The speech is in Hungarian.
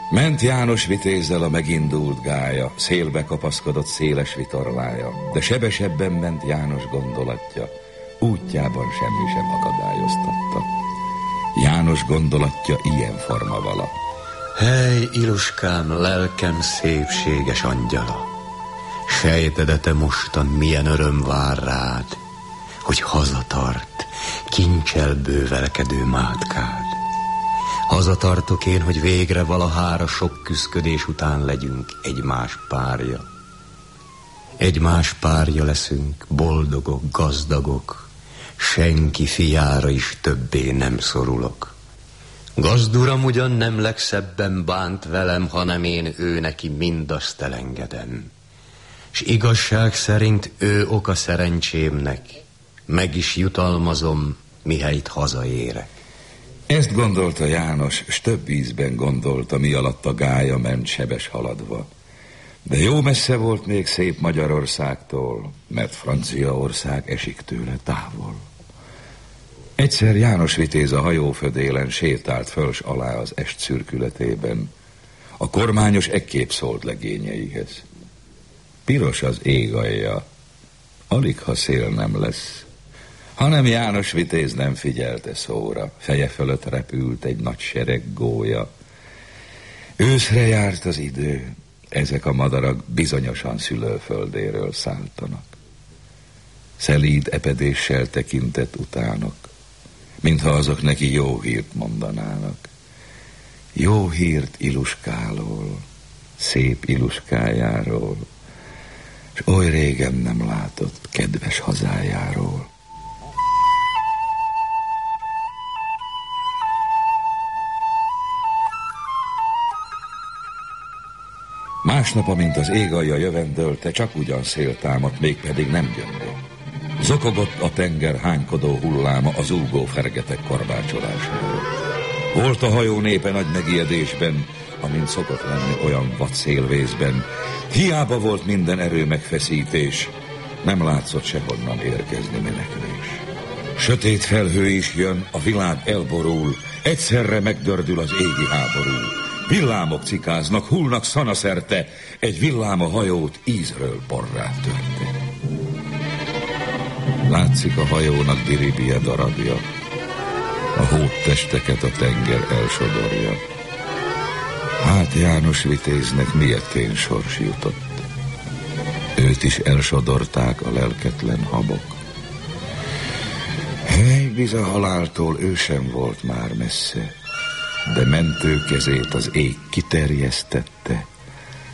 Ment János vitézzel a megindult gálya, szélbe kapaszkodott széles vitorlája, de sebesebben ment János gondolatja, útjában semmi sem akadályoztatta. János gondolatja ilyen forma vala. Hely, Iluskám, lelkem szépséges angyala, sejted-e te mostan milyen öröm vár rád, hogy hazatart kincsel bővelkedő mátkád. Hazatartok én, hogy végre valahára sok küszködés után legyünk egymás párja. Egymás párja leszünk, boldogok, gazdagok, senki fiára is többé nem szorulok. Gazduram ugyan nem legszebben bánt velem, hanem én ő neki mindazt elengedem. S igazság szerint ő oka szerencsémnek, meg is jutalmazom, mihelyt hazaérek. Ezt gondolta János, s több ízben gondolta, mi alatt a gálya ment sebes haladva. De jó messze volt még szép Magyarországtól, mert Franciaország esik tőle távol. Egyszer János vitéz a hajófödélen sétált föls alá az est szürkületében. A kormányos ekképp szólt legényeihez. Piros az ég alja, alig ha szél nem lesz. Hanem János vitéz nem figyelte szóra, feje fölött repült egy nagy sereg gólya. Őszre járt az idő, ezek a madarak bizonyosan szülőföldéről szálltanak. Szelíd epedéssel tekintett utánok, mintha azok neki jó hírt mondanának. Jó hírt Iluskáról, szép Iluskájáról, s oly régen nem látott kedves hazájáról. Másnap, amint az ég alja jövendölte, csak ugyan szél támadt, mégpedig nem gyöngő. Zokogott a tenger hánykodó hulláma az úgó fergetek korbácsolásáról. Volt a hajó népe nagy megijedésben, amint szokott lenni olyan vad szélvészben. Hiába volt minden erő megfeszítés, nem látszott sehonnan érkezni menekvés. Sötét felhő is jön, a világ elborul, egyszerre megdördül az égi háború. Villámok cikáznak, hullnak szanaszerte, egy villám a hajót ízről porrá törte. Látszik a hajónak diribie darabja, a hóttesteket a tenger elsodorja. Hát János vitéznek mietén sors jutott. Őt is elsodorták a lelketlen habok. Hely, biza haláltól ő sem volt már messze, de mentő kezét az ég kiterjesztette,